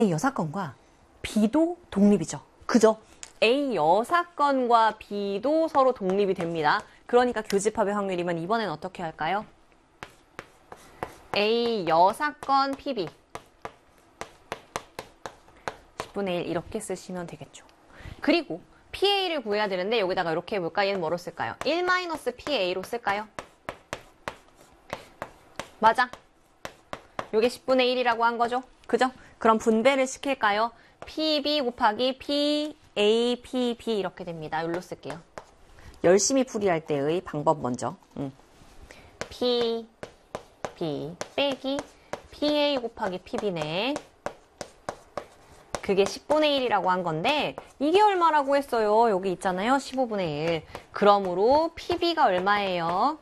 A 여사건과 B도 독립이죠. 그죠? A 여사건과 B도 서로 독립이 됩니다. 그러니까 교집합의 확률이면 이번엔 어떻게 할까요? A 여사건 PB 10분의 1 이렇게 쓰시면 되겠죠. 그리고 PA를 구해야 되는데 여기다가 이렇게 해볼까? 얘는 뭐로 쓸까요? 1-PA로 쓸까요? 맞아. 요게 10분의 1이라고 한 거죠? 그죠? 그럼 분배를 시킬까요? PB 곱하기 PA, PB 이렇게 됩니다. 여기로 쓸게요. 열심히 풀이할 때의 방법 먼저. PB 빼기 PA 곱하기 PB네. 그게 10분의 1이라고 한 건데 이게 얼마라고 했어요? 여기 있잖아요. 15분의 1. 그러므로 PB가 얼마예요?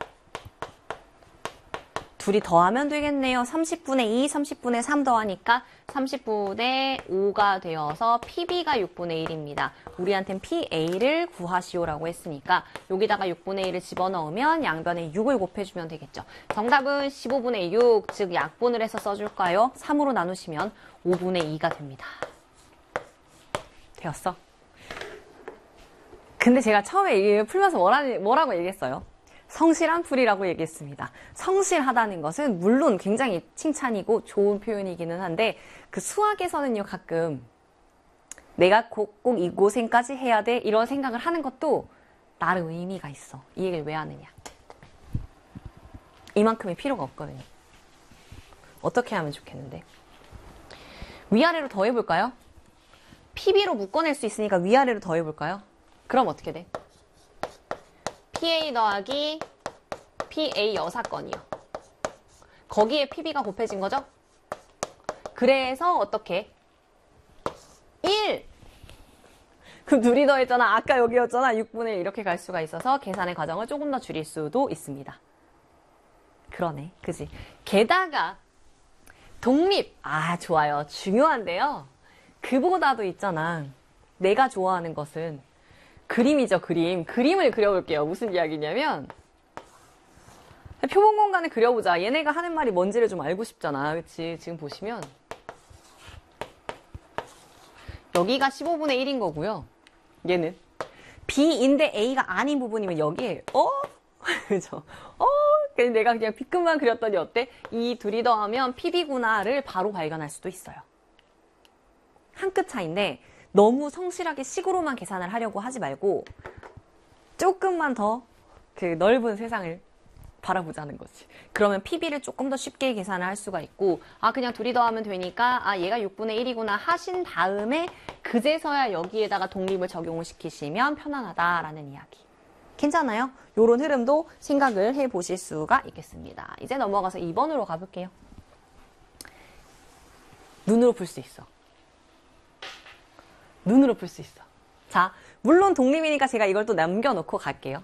둘이 더하면 되겠네요. 30분의 2, 30분의 3 더하니까 30분의 5가 되어서 PB가 6분의 1입니다. 우리한텐 PA를 구하시오라고 했으니까 여기다가 6분의 1을 집어넣으면 양변에 6을 곱해주면 되겠죠. 정답은 15분의 6, 즉 약분을 해서 써줄까요? 3으로 나누시면 5분의 2가 됩니다. 되었어? 근데 제가 처음에 이게 풀면서 뭐라고 얘기했어요? 성실한 풀이라고 얘기했습니다. 성실하다는 것은 물론 굉장히 칭찬이고 좋은 표현이기는 한데 그 수학에서는요 가끔 내가 꼭 이 고생까지 해야 돼 이런 생각을 하는 것도 나름 의미가 있어. 이 얘기를 왜 하느냐. 이만큼의 필요가 없거든요. 어떻게 하면 좋겠는데? 위아래로 더해볼까요? PB로 묶어낼 수 있으니까 위아래로 더해볼까요? 그럼 어떻게 돼? PA 더하기 PA 여사건이요. 거기에 PB가 곱해진 거죠? 그래서 어떻게? 1! 그럼 둘이 더했잖아. 아까 여기였잖아. 6분의 1 이렇게 갈 수가 있어서 계산의 과정을 조금 더 줄일 수도 있습니다. 그러네. 그지? 게다가 독립. 아, 좋아요. 중요한데요. 그보다도 있잖아. 내가 좋아하는 것은 그림이죠, 그림. 그림을 그려볼게요. 무슨 이야기냐면 표본 공간을 그려보자. 얘네가 하는 말이 뭔지를 좀 알고 싶잖아. 그치? 지금 보시면 여기가 15분의 1인 거고요. 얘는 B인데 A가 아닌 부분이면 여기에 그죠? 그래서 내가 그냥 B끝만 그렸더니 어때? 이 둘이 더하면 PB구나를 바로 발견할 수도 있어요. 한 끗 차이인데 너무 성실하게 식으로만 계산을 하려고 하지 말고 조금만 더 그 넓은 세상을 바라보자는 거지. 그러면 PB를 조금 더 쉽게 계산을 할 수가 있고 그냥 둘이 더하면 되니까 얘가 6분의 1이구나 하신 다음에 그제서야 여기에다가 독립을 적용을 시키시면 편안하다라는 이야기. 괜찮아요? 요런 흐름도 생각을 해보실 수가 있겠습니다. 이제 넘어가서 2번으로 가볼게요. 눈으로 풀 수 있어. 눈으로 풀 수 있어. 자, 물론 독립이니까 제가 이걸 또 남겨놓고 갈게요.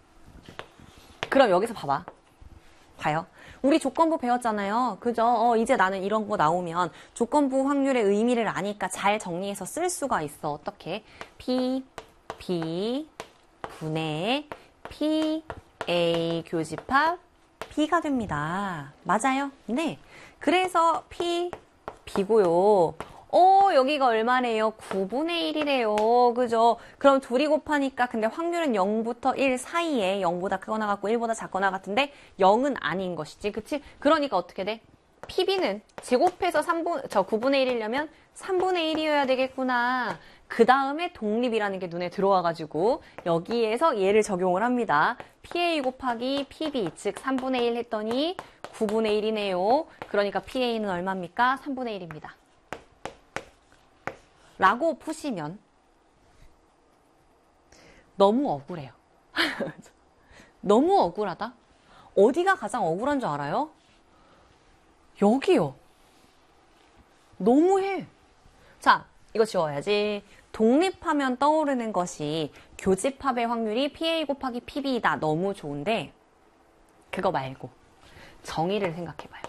그럼 여기서 봐봐. 봐요. 우리 조건부 배웠잖아요. 그죠? 이제 나는 이런 거 나오면 조건부 확률의 의미를 아니까 잘 정리해서 쓸 수가 있어. 어떻게? P, B, 분의 P, A 교집합 B가 됩니다. 맞아요? 네. 그래서 P, B고요. 여기가 얼마래요? 9분의 1이래요. 그죠? 그럼 둘이 곱하니까 근데 확률은 0부터 1 사이에 0보다 크거나 같고 1보다 작거나 같은데 0은 아닌 것이지. 그치? 그러니까 어떻게 돼? PB는 제곱해서 9분의 1이려면 3분의 1이어야 되겠구나. 그 다음에 독립이라는 게 눈에 들어와가지고 여기에서 얘를 적용을 합니다. PA 곱하기 PB, 즉 3분의 1 했더니 9분의 1이네요. 그러니까 PA는 얼마입니까? 3분의 1입니다. 라고 푸시면 너무 억울해요. 너무 억울하다? 어디가 가장 억울한 줄 알아요? 여기요. 너무해. 자, 이거 지워야지. 독립하면 떠오르는 것이 교집합의 확률이 PA 곱하기 PB이다. 너무 좋은데 그거 말고 정의를 생각해봐요.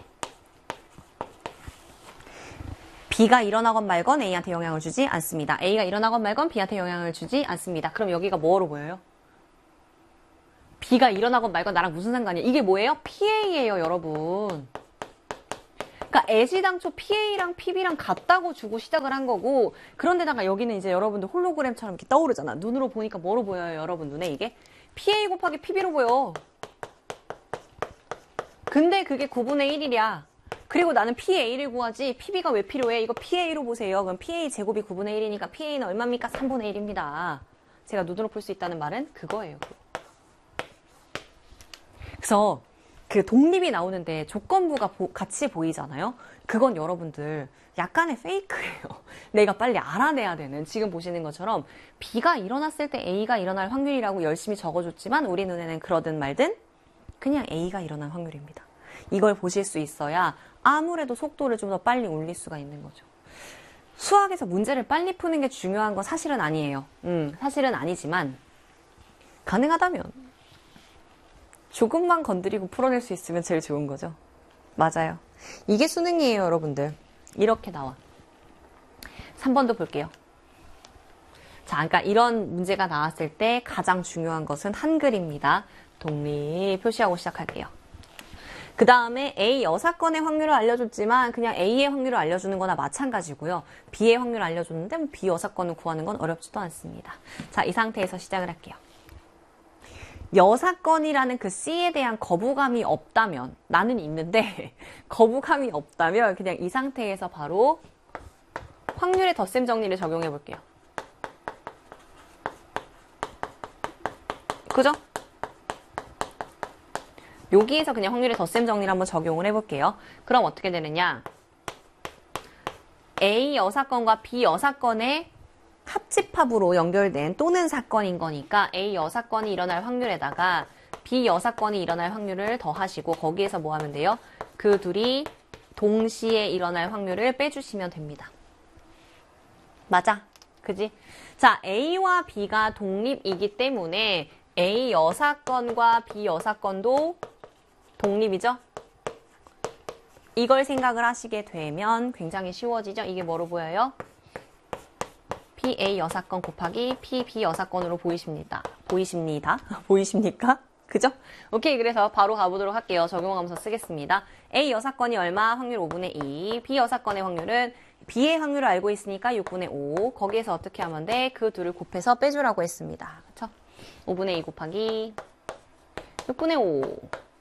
B가 일어나건 말건 A한테 영향을 주지 않습니다. A가 일어나건 말건 B한테 영향을 주지 않습니다. 그럼 여기가 뭐로 보여요? B가 일어나건 말건 나랑 무슨 상관이야? 이게 뭐예요? PA예요, 여러분. 그러니까 애시당초 PA랑 PB랑 같다고 주고 시작을 한 거고, 그런데다가 여기는 이제 여러분들 홀로그램처럼 이렇게 떠오르잖아. 눈으로 보니까 뭐로 보여요, 여러분 눈에 이게? PA 곱하기 PB로 보여. 근데 그게 9분의 1이랴. 그리고 나는 PA를 구하지 PB가 왜 필요해? 이거 PA로 보세요. 그럼 PA 제곱이 9분의 1이니까 PA는 얼마입니까? 3분의 1입니다. 제가 눈으로 풀 수 있다는 말은 그거예요. 그래서 그 독립이 나오는데 조건부가 같이 보이잖아요. 그건 여러분들 약간의 페이크예요. 내가 빨리 알아내야 되는. 지금 보시는 것처럼 B가 일어났을 때 A가 일어날 확률이라고 열심히 적어줬지만 우리 눈에는 그러든 말든 그냥 A가 일어날 확률입니다. 이걸 보실 수 있어야 아무래도 속도를 좀 더 빨리 올릴 수가 있는 거죠. 수학에서 문제를 빨리 푸는 게 중요한 건 사실은 아니에요. 사실은 아니지만 가능하다면 조금만 건드리고 풀어낼 수 있으면 제일 좋은 거죠. 맞아요. 이게 수능이에요, 여러분들. 이렇게 나와. 3번도 볼게요. 자, 그러니까 이런 문제가 나왔을 때 가장 중요한 것은 한글입니다. 독립 표시하고 시작할게요. 그 다음에 A 여사건의 확률을 알려줬지만 그냥 A의 확률을 알려주는 거나 마찬가지고요. B의 확률을 알려줬는데 뭐 B 여사건을 구하는 건 어렵지도 않습니다. 자, 이 상태에서 시작을 할게요. 여사건이라는 그 C에 대한 거부감이 없다면, 나는 있는데 거부감이 없다면 그냥 이 상태에서 바로 확률의 덧셈 정리를 적용해 볼게요. 그죠? 여기에서 그냥 확률의 덧셈 정리를 한번 적용을 해볼게요. 그럼 어떻게 되느냐? A 여사건과 B 여사건의 합집합으로 연결된 또는 사건인 거니까 A 여사건이 일어날 확률에다가 B 여사건이 일어날 확률을 더하시고 거기에서 뭐 하면 돼요? 그 둘이 동시에 일어날 확률을 빼주시면 됩니다. 맞아. 그지? 자, A와 B가 독립이기 때문에 A 여사건과 B 여사건도 독립이죠? 이걸 생각을 하시게 되면 굉장히 쉬워지죠? 이게 뭐로 보여요? PA 여사건 곱하기 PB 여사건으로 보이십니다. 보이십니까? 그죠? 오케이, 그래서 바로 가보도록 할게요. 적용하면서 쓰겠습니다. A 여사건이 얼마? 확률 5분의 2. B 여사건의 확률은 B의 확률을 알고 있으니까 6분의 5. 거기에서 어떻게 하면 돼? 그 둘을 곱해서 빼주라고 했습니다. 그쵸? 5분의 2 곱하기 6분의 5.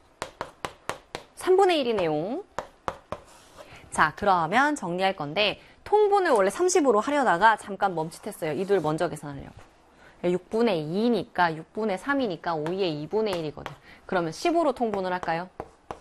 3분의 1이 내용. 자, 그러면 정리할 건데 통분을 원래 30으로 하려다가 잠깐 멈칫했어요. 이 둘 먼저 계산하려고. 6분의 2니까 6분의 3이니까 5의 2분의 1이거든. 그러면 10으로 통분을 할까요?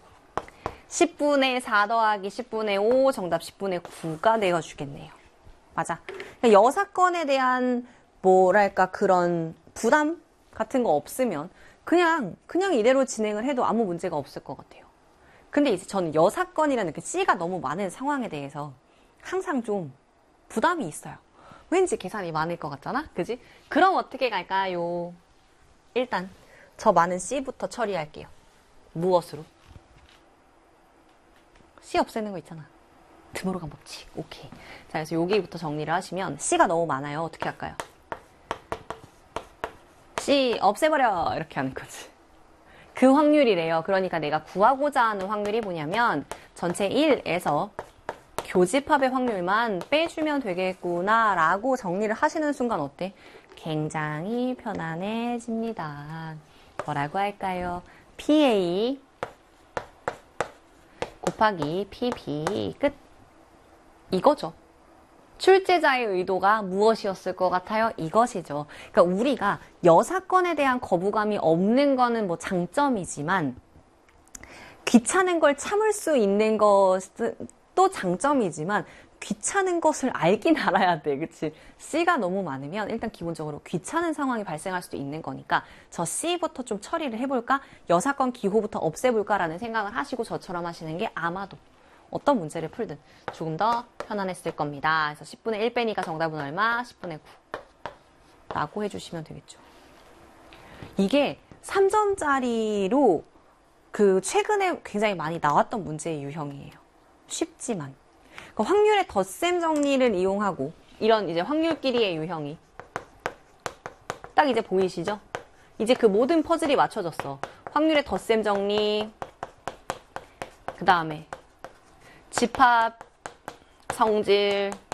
10분의 4 더하기 10분의 5 정답 10분의 9가 되어주겠네요. 맞아. 여사건에 대한 뭐랄까 그런 부담 같은 거 없으면 그냥 이대로 진행을 해도 아무 문제가 없을 것 같아요. 근데 이제 저는 여사건이라는 그 C가 너무 많은 상황에 대해서 항상 좀 부담이 있어요. 왠지 계산이 많을 것 같잖아? 그지? 그럼 어떻게 갈까요? 일단 저 많은 C부터 처리할게요. 무엇으로? C 없애는 거 있잖아. 드물어간 법칙. 오케이. 자, 그래서 여기부터 정리를 하시면 C가 너무 많아요. 어떻게 할까요? C 없애버려! 이렇게 하는 거지. 그 확률이래요. 그러니까 내가 구하고자 하는 확률이 뭐냐면 전체 1에서 교집합의 확률만 빼주면 되겠구나 라고 정리를 하시는 순간 어때? 굉장히 편안해집니다. 뭐라고 할까요? PA 곱하기 PB 끝. 이거죠. 출제자의 의도가 무엇이었을 것 같아요? 이것이죠. 그러니까 우리가 여사건에 대한 거부감이 없는 거는 뭐 장점이지만 귀찮은 걸 참을 수 있는 것은 또 장점이지만 귀찮은 것을 알긴 알아야 돼. 그치? C가 너무 많으면 일단 기본적으로 귀찮은 상황이 발생할 수도 있는 거니까 저 C부터 좀 처리를 해볼까? 여사건 기호부터 없애볼까라는 생각을 하시고 저처럼 하시는 게 아마도 어떤 문제를 풀든 조금 더 편안했을 겁니다. 그래서 10분의 1 빼니까 정답은 얼마? 10분의 9 라고 해주시면 되겠죠. 이게 3점짜리로 그 최근에 굉장히 많이 나왔던 문제의 유형이에요. 쉽지만 그 확률의 덧셈 정리를 이용하고 이런 이제 확률끼리의 유형이 딱 이제 보이시죠? 이제 그 모든 퍼즐이 맞춰졌어. 확률의 덧셈 정리, 그 다음에 집합 성질